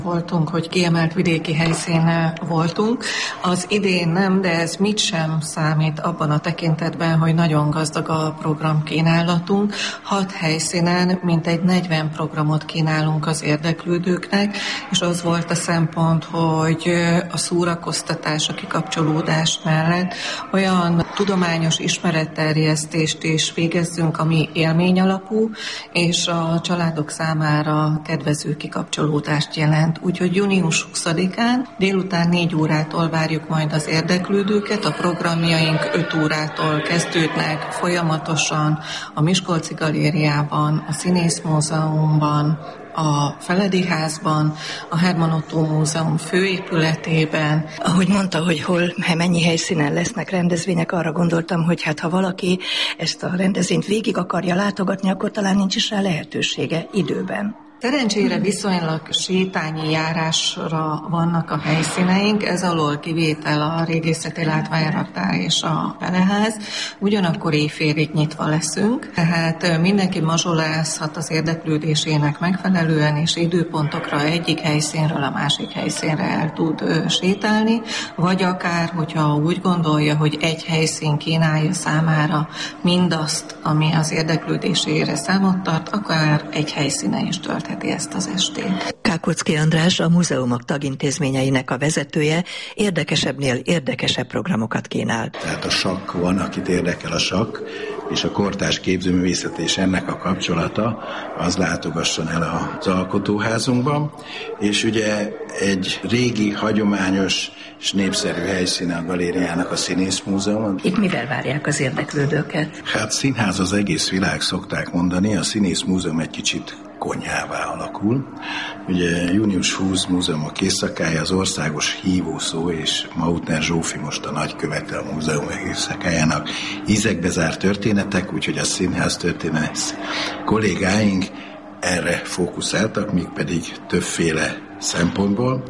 voltunk, hogy kiemelt vidéki helyszínen voltunk. Az idén nem, de ez mit sem számít abban a tekintetben, hogy nagyon gazdag a programkínálatunk. 6 helyszínen mintegy 40 programot kínálunk az érdeklődőknek, és az volt a szempont, hogy a szórakoztatás, a kikapcsolódás mellett olyan tudományos ismeretterjesztést is végezzünk, ami élmény alapú, és a családok számára kedvező kikapcsolódást jelent. Úgyhogy június 20-án délután 4 órától várjuk majd az érdeklődőket, a programjaink 5 órától kezdődnek folyamatosan a Miskolci Galériában, a Színészmúzeumban, a Feledi Házban, a Herman Ottó Múzeum főépületében. Ahogy mondta, hogy hol, mennyi helyszínen lesznek rendezvények, arra gondoltam, hogy ha valaki ezt a rendezvényt végig akarja látogatni, akkor talán nincs is rá lehetősége időben. Szerencsére viszonylag sétányi járásra vannak a helyszíneink, ez alól kivétel a Régészeti Látványraktár és a Feleház, ugyanakkor éjfélig nyitva leszünk, tehát mindenki mazsolázhat az érdeklődésének megfelelően, és időpontokra egyik helyszínről a másik helyszínre el tud sétálni, vagy akár, hogyha úgy gondolja, hogy egy helyszín kínálja számára mindazt, ami az érdeklődésére számot tart, akár egy helyszínen is töltheti ezt az estét. Kákocki András, a múzeumok tagintézményeinek a vezetője, érdekesebbnél érdekesebb programokat kínál. Tehát a sakk van, akit érdekel a sakk, és a kortárs képzőművészet és ennek a kapcsolata, az látogasson el az alkotóházunkban, és ugye egy régi, hagyományos és népszerű helyszíne a galériának a Színészmúzeum. Itt mivel várják az érdeklődőket? Hát színház az egész világ, szokták mondani, a Színészmúzeum egy kicsit konyhává alakul. Ugye június 20 múzeumok éjszakája az országos hívószó, és Mautner Zsófi most a nagykövete a múzeum éjszakájának ízekbe zárt történetek, úgyhogy a színház történész kollégáink erre fókuszáltak, míg pedig többféle szempontból.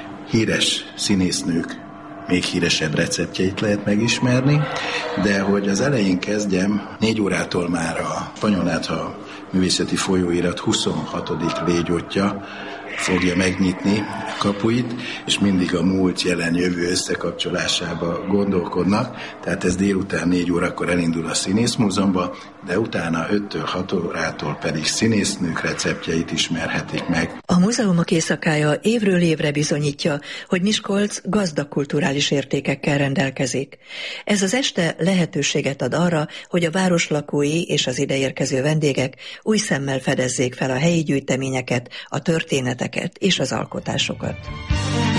Híres színésznők még híresebb receptjeit lehet megismerni, de hogy az elején kezdjem, 4 órától már a Spanyolátha művészeti folyóirat 26. légyotja fogja megnyitni kapuit, és mindig a múlt, jelen, jövő összekapcsolásába gondolkodnak, tehát ez délután 4 órakor elindul a Színészmúzeumba, de utána 5-től 6 órától pedig színésznők receptjeit ismerhetik meg. A múzeumok éjszakája évről évre bizonyítja, hogy Miskolc gazdag kulturális értékekkel rendelkezik. Ez az este lehetőséget ad arra, hogy a város lakói és az ideérkező vendégek új szemmel fedezzék fel a helyi gyűjteményeket, a történeteket és az alkotásokat.